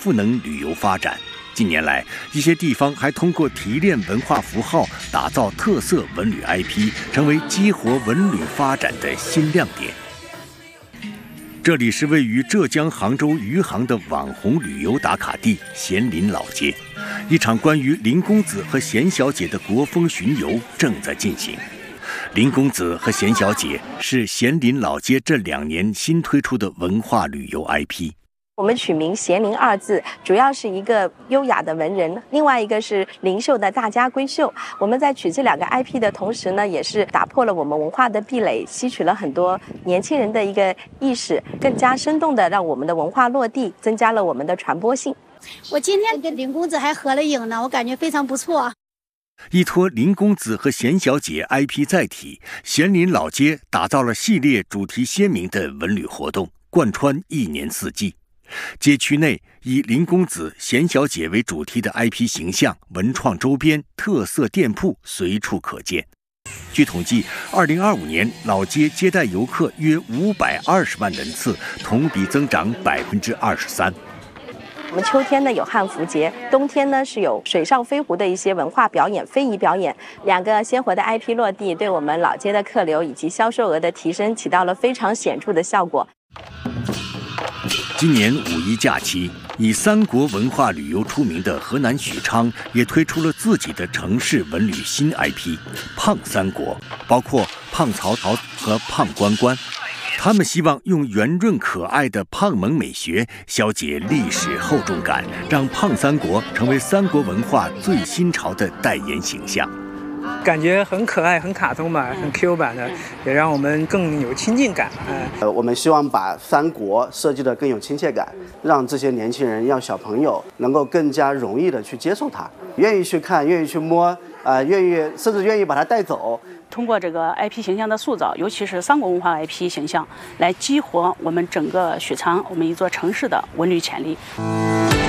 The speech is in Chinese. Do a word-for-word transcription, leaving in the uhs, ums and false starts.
赋能旅游发展。近年来，一些地方还通过提炼文化符号，打造特色文旅 I P， 成为激活文旅发展的新亮点。这里是位于浙江杭州余杭的网红旅游打卡地咸林老街，一场关于林公子和咸小姐的国风巡游正在进行。林公子和咸小姐是咸林老街这两年新推出的文化旅游 I P。 我们取名咸林二字，主要是一个优雅的文人，另外一个是灵秀的大家闺秀。我们在取这两个 I P 的同时呢，也是打破了我们文化的壁垒，吸取了很多年轻人的一个意识，更加生动的让我们的文化落地，增加了我们的传播性。 我今天跟林公子还合了影呢，我感觉非常不错。 依托林公子和咸小姐 I P 载体，咸林老街打造了系列主题鲜明的文旅活动，贯穿一年四季。街区内以林公子、咸小姐为主题的 I P 形象、文创周边、特色店铺随处可见。据统计，二零二五年老街接待游客约五百二十万人次，同比增长百分之二十三。 我们秋天呢有汉服节，冬天呢是有水上飞狐的一些文化表演、非遗表演，两个鲜活的 I P 落地，对我们老街的客流以及销售额的提升起到了非常显著的效果。 今年五一假期，以三国文化旅游出名的河南许昌也推出了自己的城市文旅新 I P“ 胖三国”，包括胖曹操和胖关关。他们希望用圆润可爱的胖萌美学消解历史厚重感，让胖三国成为三国文化最新潮的代言形象。 感觉很可爱，很卡通嘛，很 Q 版的，也让我们更有亲近感。嗯， 呃，我们希望把三国设计得更有亲切感，让这些年轻人、让小朋友能够更加容易的去接受它，愿意去看，愿意去摸，啊、呃，愿意甚至愿意把它带走。 通过这个 I P 形象的塑造，尤其是三国文化 I P 形象，来激活我们整个许昌我们一座城市的文旅潜力。